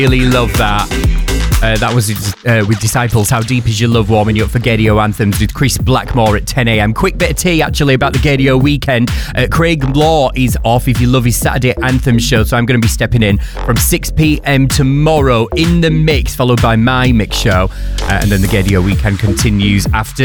Really love that. That was with Disciples. How Deep Is Your Love, warming you up for Gaydio Anthems with Chris Blackmore at 10 a.m. Quick bit of tea, actually, about the Gaydio weekend. Craig Law is off, if you love his Saturday Anthem show, so I'm going to be stepping in from 6 p.m. tomorrow in the mix, followed by my mix show. And then the Gaydio weekend continues after